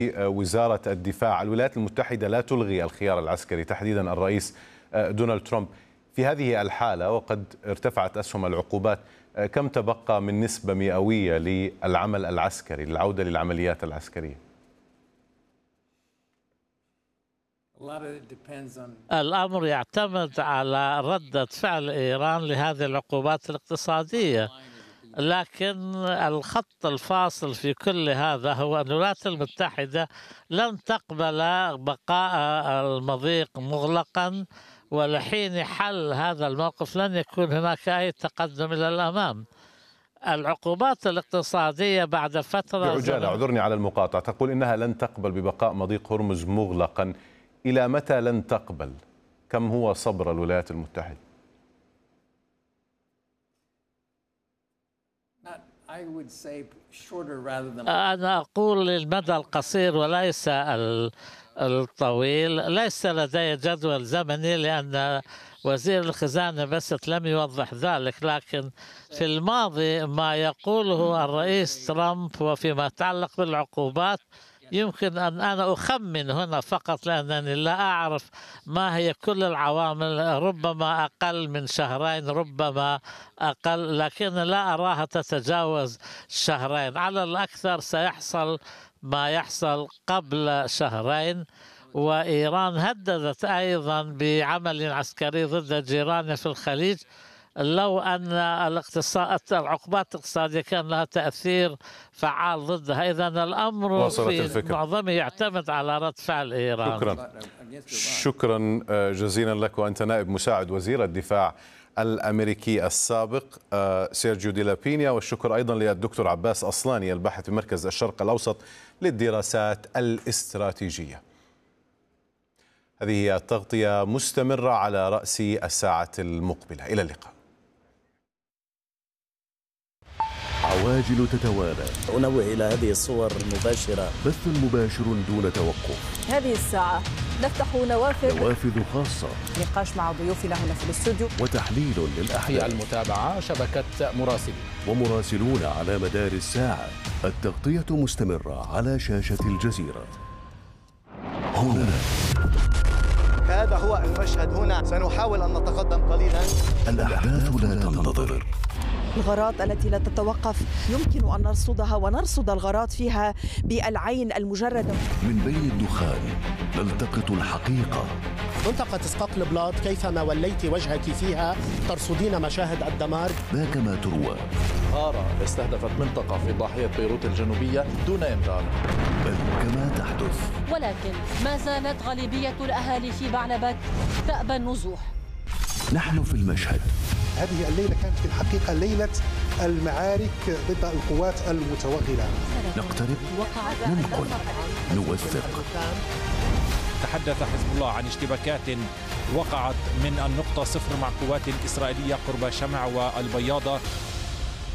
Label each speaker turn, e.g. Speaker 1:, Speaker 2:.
Speaker 1: وزارة الدفاع. الولايات المتحدة لا تلغي الخيار العسكري، تحديدا الرئيس دونالد ترامب. في هذه الحالة وقد ارتفعت أسهم العقوبات، كم تبقى من نسبة مئوية للعمل العسكري، للعودة للعمليات العسكرية؟
Speaker 2: الأمر يعتمد على ردة فعل إيران لهذه العقوبات الاقتصادية، لكن الخط الفاصل في كل هذا هو أن الولايات المتحدة لن تقبل بقاء المضيق مغلقا، ولحين حل هذا الموقف لن يكون هناك أي تقدم إلى الأمام. العقوبات الاقتصادية بعد فترة
Speaker 1: بعجالة، اعذرني على المقاطعة، تقول إنها لن تقبل ببقاء مضيق هرمز مغلقا. إلى متى لن تقبل؟ كم هو صبر الولايات المتحدة؟
Speaker 2: أنا أقول للمدى القصير وليس الطويل. ليس لدي جدول زمني لأن وزير الخزانة بس لم يوضح ذلك، لكن في الماضي ما يقوله الرئيس ترامب وفيما يتعلق بالعقوبات يمكن أن أنا أخمن هنا فقط لأنني لا أعرف ما هي كل العوامل، ربما أقل من شهرين، ربما أقل، لكن لا أراها تتجاوز شهرين. على الأكثر سيحصل ما يحصل قبل شهرين. وإيران هددت أيضا بعمل عسكري ضد جيرانها في الخليج لو أن العقوبات الاقتصادية كان لها تأثير فعال ضدها. إذن الأمر في معظمه يعتمد على رد فعل إيران.
Speaker 1: شكرا جزيلا لك، وأنت نائب مساعد وزير الدفاع الأمريكي السابق سيرجيو دي لابينيا. والشكر أيضا للدكتور عباس أصلاني الباحث في مركز الشرق الأوسط للدراسات الاستراتيجية. هذه هي التغطية مستمرة على رأس الساعة المقبلة. إلى اللقاء.
Speaker 3: عواجل تتوالى.
Speaker 4: أنوه إلى هذه الصور المباشرة.
Speaker 3: بث مباشر دون توقف.
Speaker 5: هذه الساعة نفتح
Speaker 3: نوافذ خاصة.
Speaker 5: نقاش مع ضيوفنا هنا في الاستوديو.
Speaker 3: وتحليل للأحداث.
Speaker 6: في المتابعة شبكة مراسلين
Speaker 3: ومراسلون على مدار الساعة. التغطية مستمرة على شاشة الجزيرة. هنا
Speaker 7: هذا هو المشهد. هنا سنحاول أن نتقدم قليلا.
Speaker 3: الأحداث لا تنتظر.
Speaker 5: الغارات التي لا تتوقف يمكن أن نرصدها ونرصد الغارات فيها بالعين المجردة.
Speaker 3: من بين الدخان نلتقط الحقيقة.
Speaker 8: منطقة اسقاط البلاط كيفما وليت وجهك فيها ترصدين مشاهد الدمار.
Speaker 3: ما كما تروى.
Speaker 6: غارة استهدفت منطقة في ضاحية بيروت الجنوبية دون إنذار،
Speaker 3: بل كما تحدث.
Speaker 9: ولكن ما زالت غالبية الأهالي في بعلبك تأبى النزوح.
Speaker 3: نحن في المشهد.
Speaker 10: هذه الليلة كانت في الحقيقة ليلة المعارك ضد القوات المتوغلة.
Speaker 3: نقترب، ننقل، نوثق.
Speaker 11: تحدث حزب الله عن اشتباكات وقعت من النقطة 0 مع قوات إسرائيلية قرب شمع والبياضة